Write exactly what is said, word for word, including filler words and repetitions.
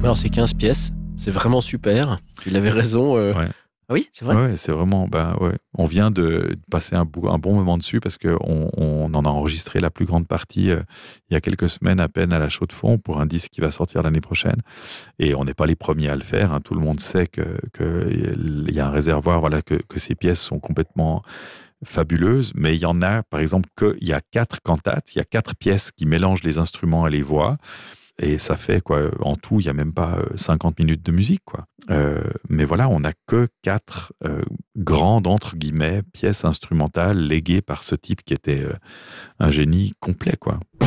Alors, c'est quinze pièces. C'est vraiment super. Il avait raison. Euh... Ouais. Ah oui, c'est vrai. Ouais, c'est vraiment. Ben ouais. On vient de passer un, un bon moment dessus parce qu'on on en a enregistré la plus grande partie euh, il y a quelques semaines à peine à la Chaux-de-Fonds pour un disque qui va sortir l'année prochaine. Et on n'est pas les premiers à le faire. Hein. Tout le monde sait que qu'il y a un réservoir, voilà, que, que ces pièces sont complètement fabuleuses. Mais il y en a, par exemple, qu'il y a quatre cantates, il y a quatre pièces qui mélangent les instruments et les voix. Et ça fait quoi, en tout, il n'y a même pas cinquante minutes de musique, quoi. Euh, mais voilà, on n'a que quatre euh, grandes, entre guillemets, pièces instrumentales léguées par ce type qui était euh, un génie complet, quoi.